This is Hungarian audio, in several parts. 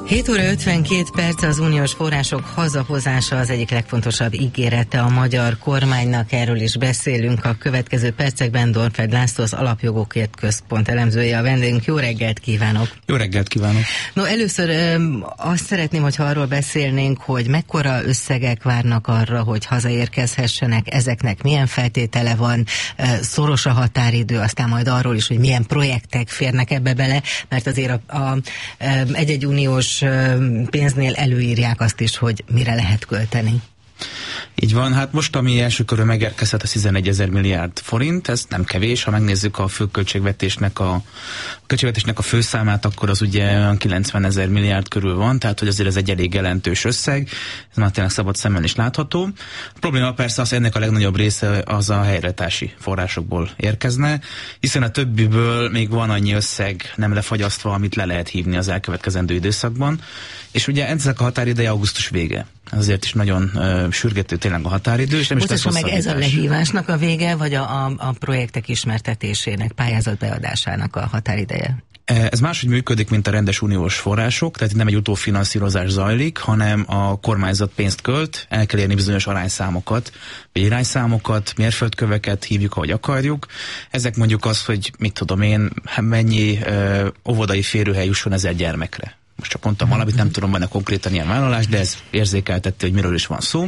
7 óra 52 perc, az uniós források hazahozása az egyik legfontosabb ígérete a magyar kormánynak. Erről is beszélünk a következő percekben. Dornfeld László, az Alapjogokért Központ elemzője a vendégünk. Jó reggelt kívánok! Jó reggelt kívánok! No, először azt szeretném, hogyha arról beszélnénk, hogy mekkora összegek várnak arra, hogy hazaérkezhessenek, ezeknek milyen feltétele van, szoros a határidő, aztán majd arról is, hogy milyen projektek férnek ebbe bele, mert azért egy-egy uniós pénznél előírják azt is, hogy mire lehet költeni. Így van, hát most ami első körül megérkezett a 11 000 milliárd forint, ez nem kevés, ha megnézzük a főköltségvetésnek a főszámát, akkor az ugye 90 000 milliárd körül van, tehát hogy azért ez egy elég jelentős összeg, ez már tényleg szabad szemmel is látható. A probléma persze az, ennek a legnagyobb része az a helyreállítási forrásokból érkezne, hiszen a többiből még van annyi összeg nem lefagyasztva, amit le lehet hívni az elkövetkezendő időszakban, és ugye ezek a határideje augusztus vége. Azért is nagyon sürgető tényleg a határidő, és nem is lesz meg ez a lehívásnak a vége, vagy a projektek ismertetésének, pályázatbeadásának a határideje? Ez máshogy működik, mint a rendes uniós források, tehát nem egy utófinanszírozás zajlik, hanem a kormányzat pénzt költ, el kell érni bizonyos arányszámokat, vagy irányszámokat, mérföldköveket, hívjuk, ahogy akarjuk. Ezek mondjuk az, hogy mit tudom én, mennyi óvodai férőhely jusson 1000 gyermekre. Most csak mondtam valamit, nem tudom benne konkrétan ilyen vállalás, de ez érzékeltette, hogy miről is van szó.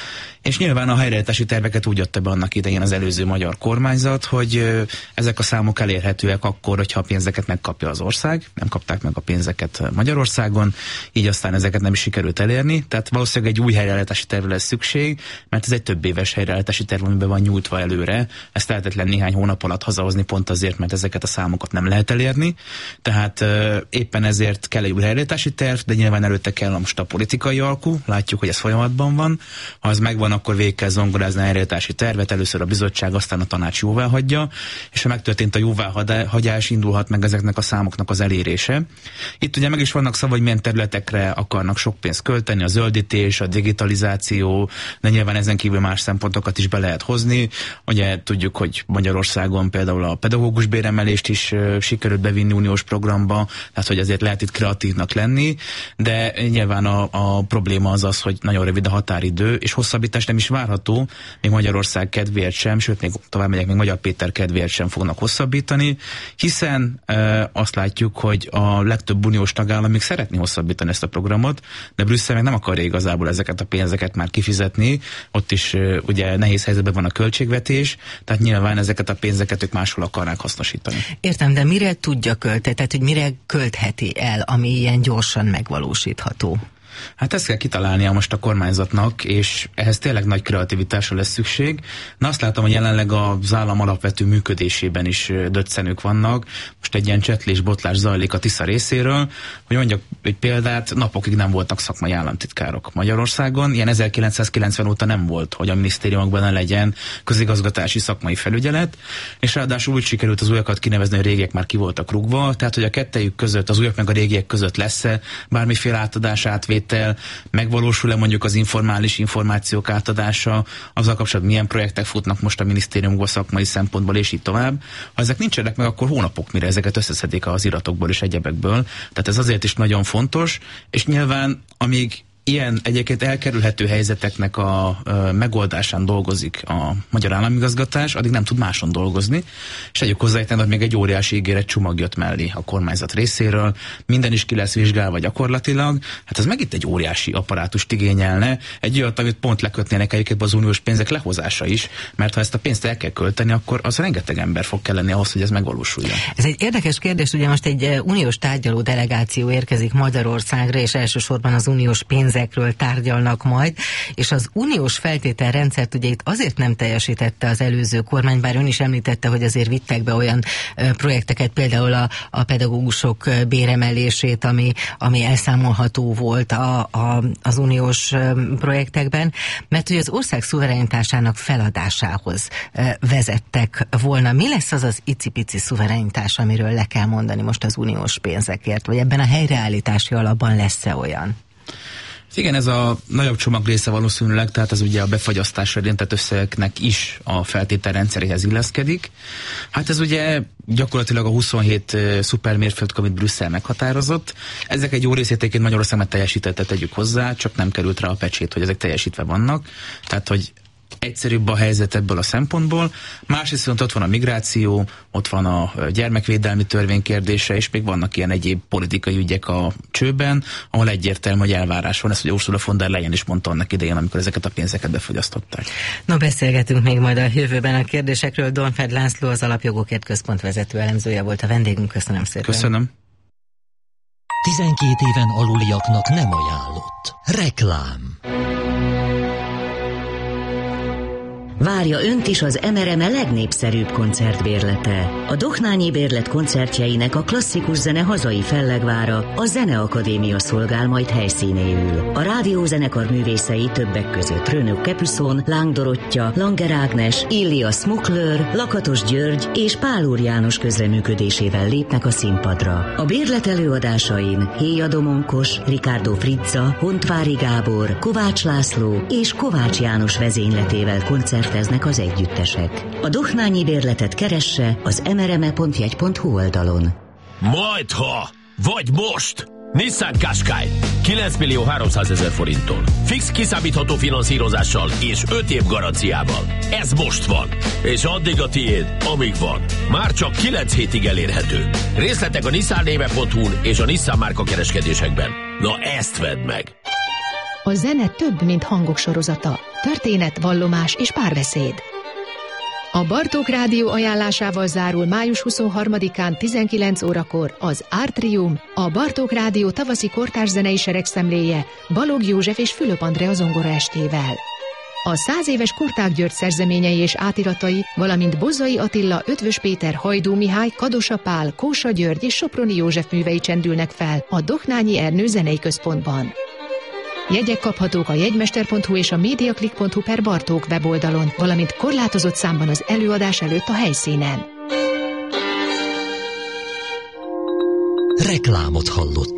És nyilván a helyreállítási terveket úgy adta be annak idején az előző magyar kormányzat, hogy ezek a számok elérhetőek akkor, hogyha a pénzeket megkapja az ország. Nem kapták meg a pénzeket Magyarországon, így aztán ezeket nem is sikerült elérni. Tehát valószínűleg egy új helyreállítási tervre lesz szükség, mert ez egy több éves helyreállítási terv, amiben van nyújtva előre. Ezt lehetetlen néhány hónap alatt hazahozni pont azért, mert ezeket a számokat nem lehet elérni. Tehát éppen ezért kell egy új helyreállítási terv, de nyilván előtte kell most a politikai alkú. Látjuk, hogy ez folyamatban van. Ha ez megvan, akkor végig kell zongorázni a helyreállítási tervet, először a bizottság, aztán a tanács jóváhagyja, és ha megtörtént a jóváhagyás, indulhat meg ezeknek a számoknak az elérése. Itt ugye meg is vannak szava, hogy milyen területekre akarnak sok pénzt költeni, a zöldítés, a digitalizáció, de nyilván ezen kívül más szempontokat is be lehet hozni. Ugye tudjuk, hogy Magyarországon például a pedagógus béremelést is sikerült bevinni uniós programba, tehát hogy azért lehet itt kreatívnak lenni, de nyilván a probléma az, hogy nagyon rövid a határidő, és hosszabbítás nem is várható, még Magyarország kedvéért sem, sőt, még tovább megyek, még Magyar Péter kedvéért sem fognak hosszabbítani, hiszen azt látjuk, hogy a legtöbb uniós tagállam még szeretné hosszabbítani ezt a programot, de Brüsszel meg nem akarja igazából ezeket a pénzeket már kifizetni, ott is ugye nehéz helyzetben van a költségvetés, tehát nyilván ezeket a pénzeket ők máshol akarnák hasznosítani. Értem, de mire tudja költeni, tehát hogy mire költheti el, ami ilyen gyorsan megvalósítható? Hát ezt kell kitalálnia most a kormányzatnak, és ehhez tényleg nagy kreativitásra lesz szükség. Na azt látom, hogy jelenleg az állam alapvető működésében is döccenők vannak. Most egy ilyen csetlés-botlás zajlik a Tisza részéről, hogy mondjak egy példát, napokig nem voltak szakmai államtitkárok Magyarországon. Ilyen 1990 óta nem volt, hogy a minisztériumokban ne legyen közigazgatási szakmai felügyelet, és ráadásul úgy sikerült az újakat kinevezni, hogy a régiek már ki voltak rúgva, tehát hogy a kettejük között, az újak meg a régiek között lesz-e bármiféle átadás, átvétel, megvalósul-e mondjuk az informális információk átadása, azzal kapcsolatban milyen projektek futnak most a minisztériumban szakmai szempontból, és így tovább. Ha ezek nincsenek meg, akkor hónapok, mire ezeket összeszedik az iratokból és egyebekből. Tehát ez azért is nagyon fontos, és nyilván amíg ilyen egyébként elkerülhető helyzeteknek a megoldásán dolgozik a magyar államigazgatás, addig nem tud máson dolgozni, és egyik hozzájtenni, hogy még egy óriási ígéret csomag jött mellé a kormányzat részéről, minden is ki lesz vizsgálva gyakorlatilag, hát ez megint egy óriási apparátust igényelne, egy olyat, amit pont lekötnének egyébként az uniós pénzek lehozása is, mert ha ezt a pénzt el kell költeni, akkor az rengeteg ember fog kelleni ahhoz, hogy ez megvalósuljon. Ez egy érdekes kérdés, ugye most egy uniós tárgyaló delegáció érkezik Magyarországra, és elsősorban az uniós pénzekről tárgyalnak majd, és az uniós feltételrendszert ugye itt azért nem teljesítette az előző kormány, bár ön is említette, hogy azért vittek be olyan projekteket, például a pedagógusok béremelését, ami elszámolható volt az uniós projektekben, mert hogy az ország szuverenitásának feladásához vezettek volna. Mi lesz az az icipici szuverenitás, amiről le kell mondani most az uniós pénzekért, vagy ebben a helyreállítási alapban lesz-e olyan? Igen, ez a nagyobb csomag része valószínűleg, tehát ez ugye a befagyasztásra érintett összegeknek is a feltételrendszeréhez illeszkedik. Hát ez ugye gyakorlatilag a 27 szupermérföldkő, amit Brüsszel meghatározott. Ezek egy jó részértékét Magyarország már teljesítette, tegyük hozzá, csak nem került rá a pecsét, hogy ezek teljesítve vannak. Tehát, hogy egyszerűbb a helyzet ebből a szempontból. Másrészt ott van a migráció, ott van a gyermekvédelmi törvény kérdése, és még vannak ilyen egyéb politikai ügyek a csőben, ahol egyértelmű, hogy elvárás van. Ezt ugye Ursula von der Leyen is mondta annak idején, amikor ezeket a pénzeket befogyasztották. Na, beszélgetünk még majd a jövőben a kérdésekről. Donfeld László, az Alapjogokért Központ vezető elemzője volt a vendégünk. Köszönöm szépen. Köszönöm. 12 éven aluliaknak nem ajánlott. Reklám. Várja önt is az MRME legnépszerűbb koncertbérlete. A Dohnányi Bérlet koncertjeinek a klasszikus zene hazai fellegvára, a Zeneakadémia szolgál majd helyszínéül. A rádiózenekar művészei többek között Rönök Kepüszon, Láng Dorottya, Langer Ágnes, Illia Smukler, Lakatos György és Pál Úr János közreműködésével lépnek a színpadra. A bérlet előadásain Héja Domonkos, Ricardo Frizza, Hontvári Gábor, Kovács László és Kovács János vezényletével koncerteznek az együttesek. A Dohnányi Bérletet keresse az mrme.jegy.hu oldalon. Majdha, vagy most! Nissan Qashqai 9.300.000 forinttól. Fix kiszámítható finanszírozással és 5 év garanciával. Ez most van. És addig a tiéd, amíg van. Már csak 9 hétig elérhető. Részletek a nissannéve.hu-n és a Nissan márka kereskedésekben. Na ezt vedd meg! A zene több, mint hangok sorozata. Történet, vallomás és párbeszéd. A Bartók Rádió ajánlásával zárul május 23-án 19 órakor az Artrium, a Bartók Rádió tavaszi kortárs zenei seregszemléje Balogh József és Fülöp Andrea zongora estével. A 100 éves Kurták György szerzeményei és átiratai, valamint Bozzai Attila, Ötvös Péter, Hajdú Mihály, Kadosa Pál, Kósa György és Soproni József művei csendülnek fel a Dohnányi Ernő Zenei Központban. Jegyek kaphatók a jegymester.hu és a mediaclick.hu/Bartók weboldalon, valamint korlátozott számban az előadás előtt a helyszínen. Reklámot hallott.